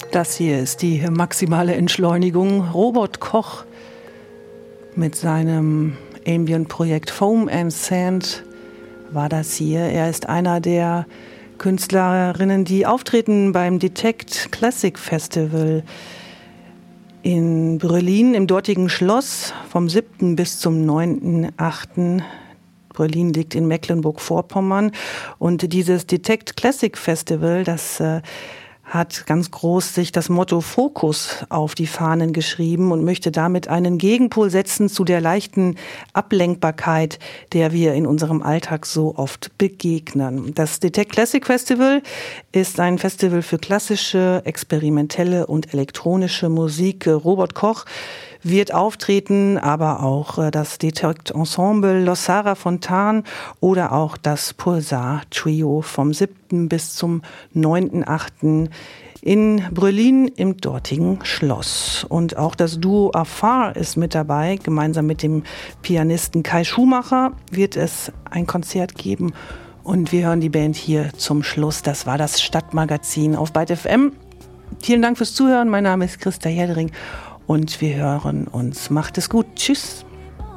Das hier ist die maximale Entschleunigung. Robert Koch mit seinem Ambient-Projekt Foam and Sand war das hier. Er ist einer der Künstlerinnen, die auftreten beim Detect Classic Festival in Berlin im dortigen Schloss vom 7. bis zum 9.8. Berlin liegt in Mecklenburg-Vorpommern. Und dieses Detect Classic Festival, das hat ganz groß sich das Motto Fokus auf die Fahnen geschrieben und möchte damit einen Gegenpol setzen zu der leichten Ablenkbarkeit, der wir in unserem Alltag so oft begegnen. Das Detect Classic Festival ist ein Festival für klassische, experimentelle und elektronische Musik. Robert Koch wird auftreten, aber auch das Detect Ensemble Lossara Fontan oder auch das Pulsar Trio vom 7. bis zum 9.8. in Berlin im dortigen Schloss. Und auch das Duo Afar ist mit dabei. Gemeinsam mit dem Pianisten Kai Schumacher wird es ein Konzert geben. Und wir hören die Band hier zum Schluss. Das war das Stadtmagazin auf Byte FM. Vielen Dank fürs Zuhören. Mein Name ist Christa Herdering. Und wir hören uns. Macht es gut. Tschüss.